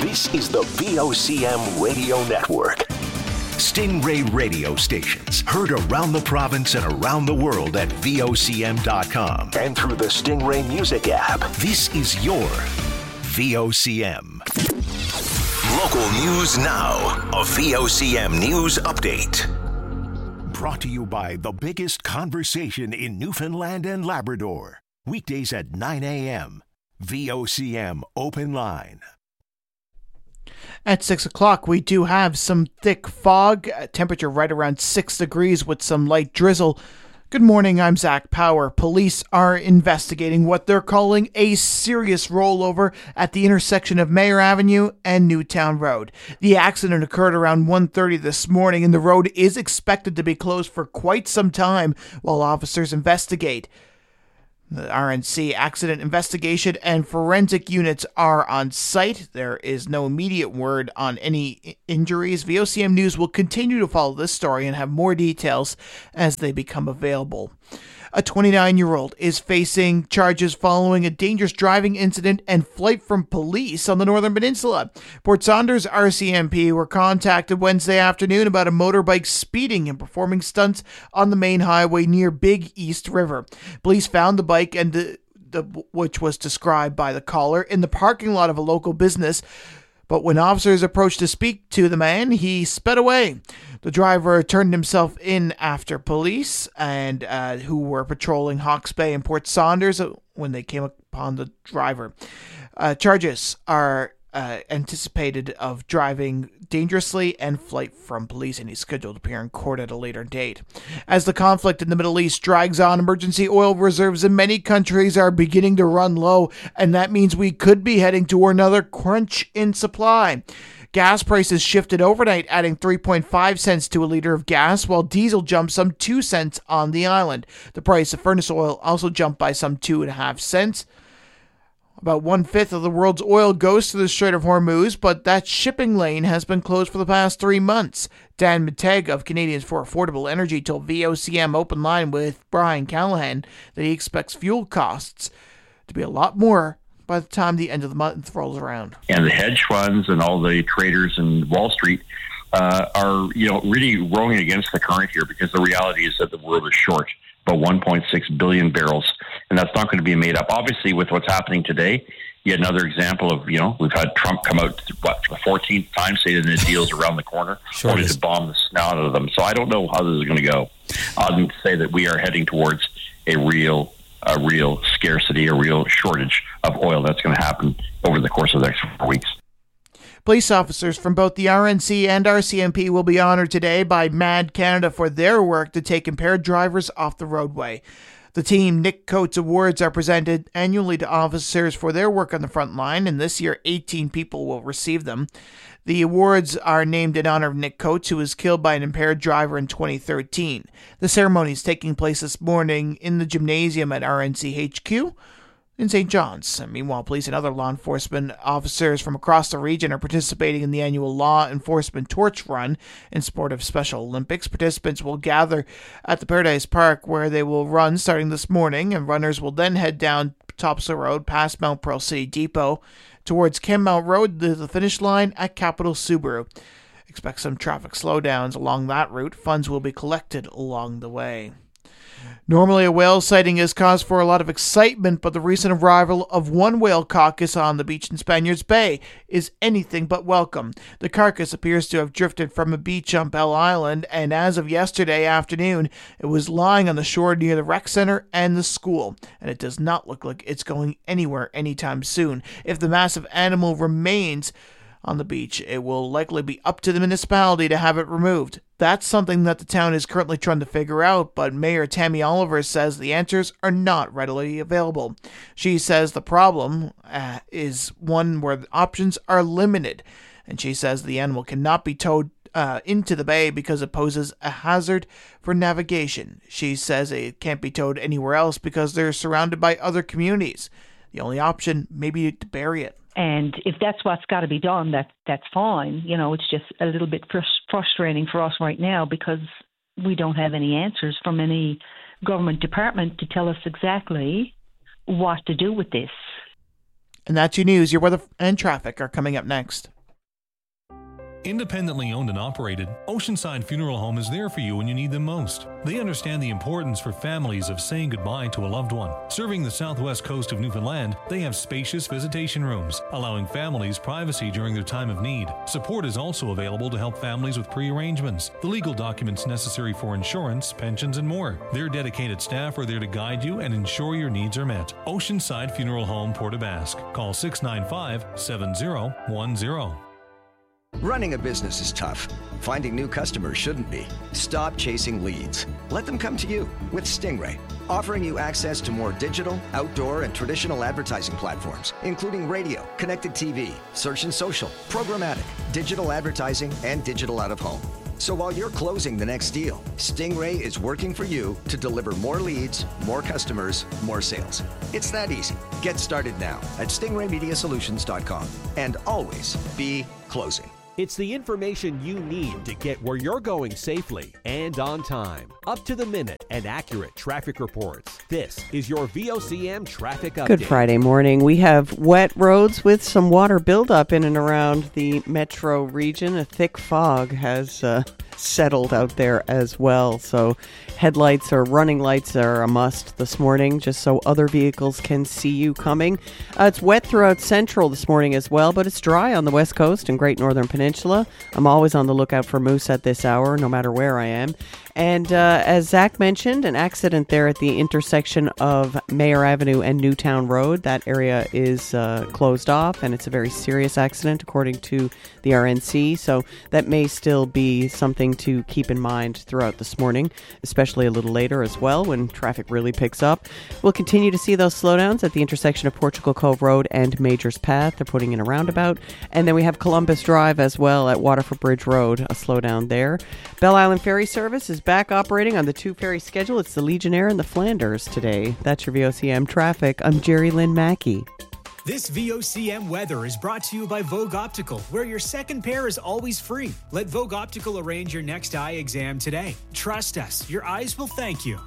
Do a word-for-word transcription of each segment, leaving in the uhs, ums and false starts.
This is the V O C M Radio Network. Stingray radio stations heard around the province and around the world at V O C M dot com and through the Stingray Music app. This is your V O C M. Local news now. A V O C M News Update. Brought to you by the biggest conversation in Newfoundland and Labrador. Weekdays at nine a.m. V O C M Open Line. At six o'clock, we do have some thick fog, temperature right around six degrees with some light drizzle. Good morning, I'm Zach Power. Police are investigating what they're calling a serious rollover at the intersection of Mayor Avenue and Newtown Road. The accident occurred around one thirty this morning, and the road is expected to be closed for quite some time while officers investigate. The R N C accident investigation and forensic units are on site. There is no immediate word on any injuries. V O C M News will continue to follow this story and have more details as they become available. A twenty-nine-year-old is facing charges following a dangerous driving incident and flight from police on the Northern Peninsula. Port Saunders R C M P were contacted Wednesday afternoon about a motorbike speeding and performing stunts on the main highway near Big East River. Police found the bike, and the, the which was described by the caller, in the parking lot of a local business. But when officers approached to speak to the man, he sped away. The driver turned himself in after police, and uh, who were patrolling Hawke's Bay and Port Saunders when they came upon the driver. Uh, charges are uh, anticipated of driving dangerously and flight from police, and he's scheduled to appear in court at a later date. As the conflict in the Middle East drags on, emergency oil reserves in many countries are beginning to run low, and that means we could be heading to another crunch in supply. Gas prices shifted overnight, adding three point five cents to a liter of gas, while diesel jumped some two cents on the island. The price of furnace oil also jumped by some two and a half cents. About one-fifth of the world's oil goes to the Strait of Hormuz, but that shipping lane has been closed for the past three months. Dan Mittag of Canadians for Affordable Energy told V O C M Open Line with Brian Callahan that he expects fuel costs to be a lot more by the time the end of the month rolls around. And the hedge funds and all the traders in Wall Street uh, are, you know, really rowing against the current here, because the reality is that the world is short about one point six billion barrels, and that's not going to be made up. Obviously, with what's happening today, yet another example of, you know, we've had Trump come out, what, the fourteenth time saying that the deal's around the corner, sure only to bomb the snout out of them. So I don't know how this is going to go. Other than to say that we are heading towards a real a real scarcity, a real shortage of oil that's going to happen over the course of the next four weeks. Police officers from both the R N C and R C M P will be honored today by MAD Canada for their work to take impaired drivers off the roadway. The Team Nick Coates Awards are presented annually to officers for their work on the front line, and this year eighteen people will receive them. The awards are named in honor of Nick Coates, who was killed by an impaired driver in twenty thirteen. The ceremony is taking place this morning in the gymnasium at R N C H Q in Saint John's. And meanwhile, police and other law enforcement officers from across the region are participating in the annual Law Enforcement Torch Run in support of Special Olympics. Participants will gather at the Paradise Park, where they will run starting this morning, and runners will then head down Topsail Road past Mount Pearl City Depot towards Kenmount Road to the finish line at Capital Subaru. Expect some traffic slowdowns along that route. Funds will be collected along the way. Normally, a whale sighting is cause for a lot of excitement, but the recent arrival of one whale carcass on the beach in Spaniards Bay is anything but welcome. The carcass appears to have drifted from a beach on Bell Island, and as of yesterday afternoon, it was lying on the shore near the rec center and the school, and it does not look like it's going anywhere anytime soon. If the massive animal remains on the beach, it will likely be up to the municipality to have it removed. That's something that the town is currently trying to figure out, but Mayor Tammy Oliver says the answers are not readily available. She says the problem uh, is one where the options are limited, and she says the animal cannot be towed uh, into the bay because it poses a hazard for navigation. She says it can't be towed anywhere else because they're surrounded by other communities. The only option may be to bury it. And if that's what's got to be done, that that's fine. You know, it's just a little bit frus- frustrating for us right now because we don't have any answers from any government department to tell us exactly what to do with this. And that's your news. Your weather and traffic are coming up next. Independently owned and operated, Oceanside Funeral Home is there for you when you need them most. They understand the importance for families of saying goodbye to a loved one. Serving the southwest coast of Newfoundland, they have spacious visitation rooms, allowing families privacy during their time of need. Support is also available to help families with pre-arrangements, the legal documents necessary for insurance, pensions, and more. Their dedicated staff are there to guide you and ensure your needs are met. Oceanside Funeral Home, Port aux Basques. Call six nine five, seven zero one zero. Running a business is tough. Finding new customers shouldn't be. Stop chasing leads. Let them come to you with Stingray, offering you access to more digital, outdoor, and traditional advertising platforms, including radio, connected T V, search and social, programmatic, digital advertising, and digital out-of-home. So while you're closing the next deal, Stingray is working for you to deliver more leads, more customers, more sales. It's that easy. Get started now at stingray media solutions dot com and always be closing. It's the information you need to get where you're going safely and on time. Up to the minute and accurate traffic reports. This is your V O C M Traffic Update. Good Friday morning. We have wet roads with some water buildup in and around the metro region. A thick fog has uh, settled out there as well. So headlights or running lights are a must this morning, just so other vehicles can see you coming. Uh, it's wet throughout central this morning as well, but it's dry on the west coast and Great Northern Peninsula. I'm always on the lookout for moose at this hour, no matter where I am. And uh, as Zach mentioned, an accident there at the intersection of Mayor Avenue and Newtown Road. That area is uh, closed off, and it's a very serious accident, according to the R N C. So that may still be something to keep in mind throughout this morning, especially a little later as well when traffic really picks up. We'll continue to see those slowdowns at the intersection of Portugal Cove Road and Majors Path. They're putting in a roundabout. And then we have Columbus Drive as well at Waterford Bridge Road, a slowdown there. Belle Island Ferry Service is back operating on the two ferry schedule. It's the Legionnaire and the Flanders today. That's your V O C M traffic. I'm Jerry Lynn Mackey. This V O C M weather is brought to you by Vogue Optical, where your second pair is always free. Let Vogue Optical arrange your next eye exam today. Trust us, your eyes will thank you.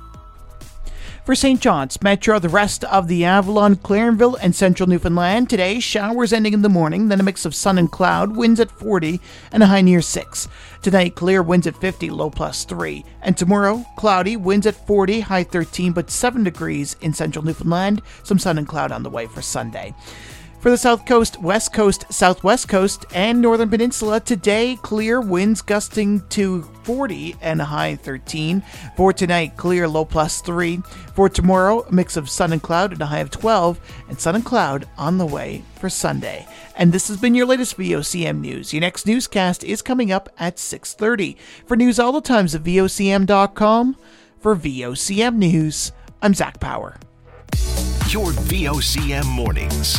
For Saint John's, Metro, the rest of the Avalon, Clarenville, and central Newfoundland. Today, showers ending in the morning, then a mix of sun and cloud, winds at forty, and a high near six. Tonight, clear, winds at fifty, low plus three. And tomorrow, cloudy, winds at forty, high thirteen, but seven degrees in central Newfoundland. Some sun and cloud on the way for Sunday. For the South Coast, West Coast, Southwest Coast, and Northern Peninsula, today, clear, winds gusting to forty and a high thirteen. For tonight, clear, low plus three. For tomorrow, a mix of sun and cloud and a high of twelve, and sun and cloud on the way for Sunday. And this has been your latest V O C M News. Your next newscast is coming up at six thirty. For news all the times at V O C M dot com, for V O C M News, I'm Zach Power. Your V O C M mornings.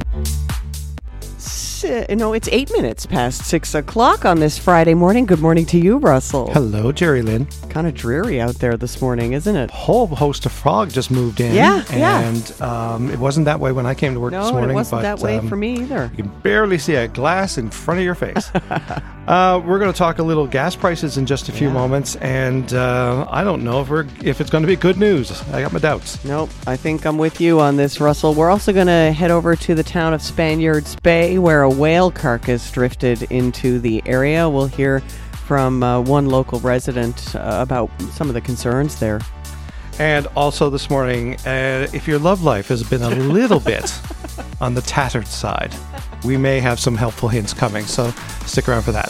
You know, it's eight minutes past six o'clock on this Friday morning. Good morning to you, Russell. Hello, Jerry Lynn. Kind of dreary out there this morning, isn't it? A whole host of frog just moved in. Yeah, yeah. And um, it wasn't that way when I came to work no, this morning. No, it wasn't but, that way um, for me either. You can barely see a glass in front of your face. uh, we're going to talk a little gas prices in just a few yeah. moments, and uh, I don't know if we're if it's going to be good news. I got my doubts. Nope, I think I'm with you on this, Russell. We're also going to head over to the town of Spaniards Bay, where a whale carcass drifted into the area. We'll hear from uh, one local resident uh, about some of the concerns there. And also this morning, uh, if your love life has been a little bit on the tattered side, we may have some helpful hints coming, so stick around for that.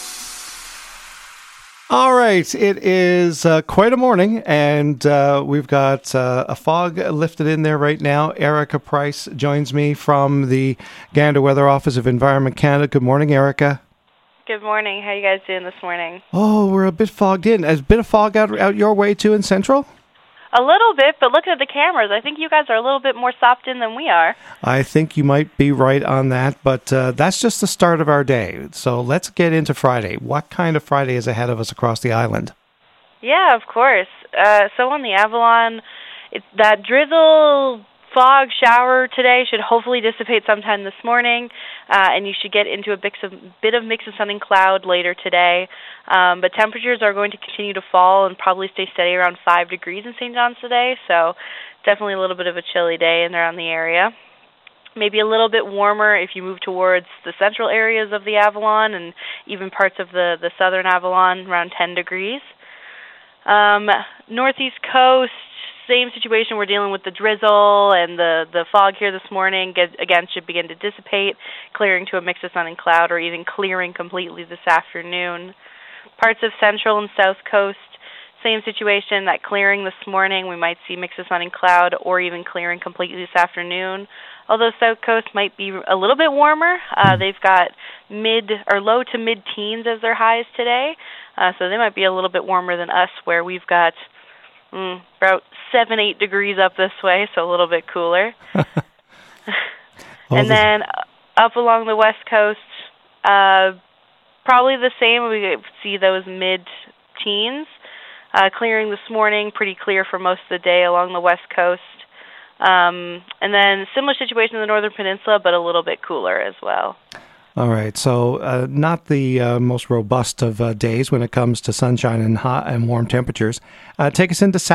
All right, it is uh, quite a morning, and uh, we've got uh, a fog lifted in there right now. Erica Price joins me from the Gander Weather Office of Environment Canada. Good morning, Erica. Good morning. How are you guys doing this morning? Oh, we're a bit fogged in. Has a bit of fog out, out your way, too, in Central? A little bit, but looking at the cameras, I think you guys are a little bit more soft in than we are. I think you might be right on that, but uh, that's just the start of our day. So let's get into Friday. What kind of Friday is ahead of us across the island? Yeah, of course. Uh, so on the Avalon, it, that drizzle fog shower today should hopefully dissipate sometime this morning, uh, and you should get into a bit of, bit of mix of sun and cloud later today. Um, but temperatures are going to continue to fall and probably stay steady around five degrees in Saint John's today, so definitely a little bit of a chilly day in there on the area. Maybe a little bit warmer if you move towards the central areas of the Avalon and even parts of the, the southern Avalon, around ten degrees. Um, northeast coast, same situation. We're dealing with the drizzle and the, the fog here this morning. Get, again, should begin to dissipate, clearing to a mix of sun and cloud, or even clearing completely this afternoon. Parts of central and south coast, same situation, that clearing this morning. We might see mix of sun and cloud, or even clearing completely this afternoon. Although South Coast might be a little bit warmer. Uh, they've got mid or low to mid-teens as their highs today. Uh, so they might be a little bit warmer than us, where we've got mm, about seven, eight degrees up this way, so a little bit cooler. And then up along the West Coast, uh, probably the same. We see those mid-teens. Uh, clearing this morning, pretty clear for most of the day along the West Coast. Um, and then similar situation in the Northern Peninsula, but a little bit cooler as well. All right, so uh, not the uh, most robust of uh, days when it comes to sunshine and hot and warm temperatures. Uh, take us into Saturday.